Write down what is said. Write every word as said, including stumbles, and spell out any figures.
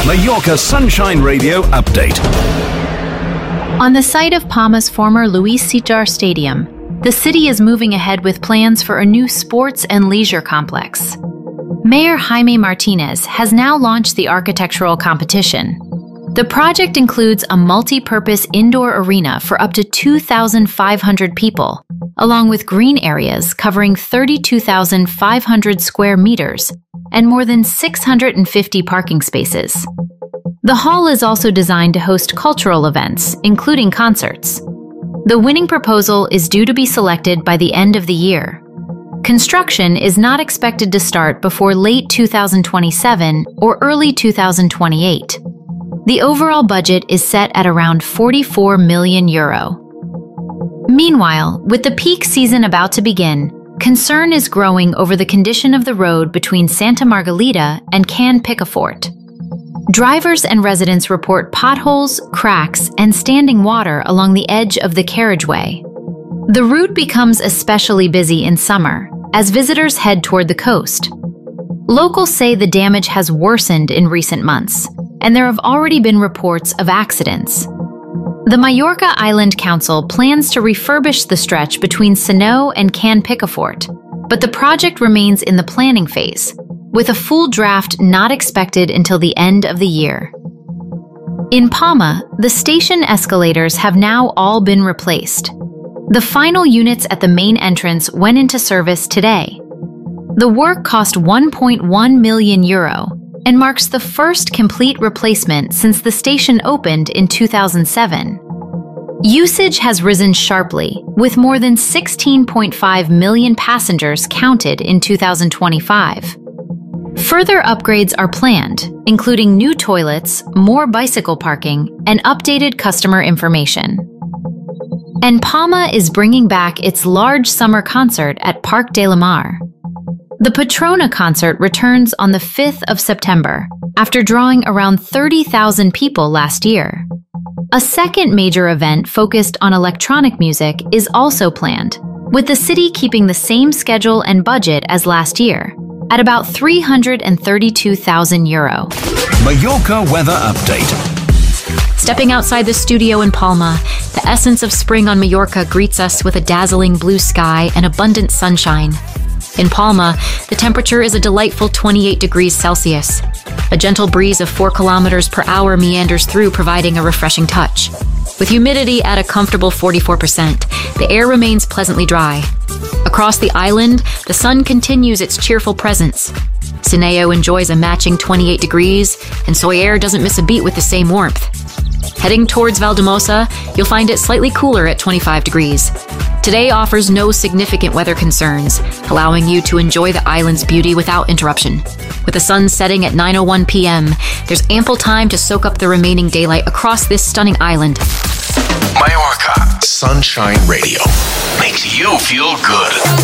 Mallorca Sunshine Radio update. On the site of Palma's former Luis Sitjar Stadium, the city is moving ahead with plans for a new sports and leisure complex. Mayor Jaime Martinez has now launched the architectural competition. The project includes a multi-purpose indoor arena for up to two thousand five hundred people, along with green areas covering thirty-two thousand five hundred square meters and more than six hundred fifty parking spaces. The hall is also designed to host cultural events, including concerts. The winning proposal is due to be selected by the end of the year. Construction is not expected to start before late two thousand twenty-seven or early two thousand twenty-eight. The overall budget is set at around forty-four million euro. Meanwhile, with the peak season about to begin, concern is growing over the condition of the road between Santa Margalida and Can Picafort. Drivers and residents report potholes, cracks, and standing water along the edge of the carriageway. The route becomes especially busy in summer, as visitors head toward the coast. Locals say the damage has worsened in recent months, and there have already been reports of accidents. The Mallorca Island Council plans to refurbish the stretch between Sanó and Can Picafort, but the project remains in the planning phase, with a full draft not expected until the end of the year. In Palma, the station escalators have now all been replaced. The final units at the main entrance went into service today. The work cost one point one million euro and marks the first complete replacement since the station opened in two thousand seven. Usage has risen sharply, with more than sixteen point five million passengers counted in two thousand twenty-five. Further upgrades are planned, including new toilets, more bicycle parking, and updated customer information. And Palma is bringing back its large summer concert at Parc de la Mar. The Patrona concert returns on the fifth of September, after drawing around thirty thousand people last year. A second major event focused on electronic music is also planned, with the city keeping the same schedule and budget as last year, at about three hundred thirty-two thousand euro. Mallorca weather update. Stepping outside the studio in Palma, the essence of spring on Mallorca greets us with a dazzling blue sky and abundant sunshine. In Palma, the temperature is a delightful twenty-eight degrees Celsius. A gentle breeze of four kilometers per hour meanders through, providing a refreshing touch. With humidity at a comfortable forty-four percent, the air remains pleasantly dry. Across the island, the sun continues its cheerful presence. Sanó enjoys a matching twenty-eight degrees, and Sóller doesn't miss a beat with the same warmth. Heading towards Valldemosa, you'll find it slightly cooler at twenty-five degrees. Today offers no significant weather concerns, allowing you to enjoy the island's beauty without interruption. With the sun setting at nine oh one p m, there's ample time to soak up the remaining daylight across this stunning island. Mallorca Sunshine Radio makes you feel good.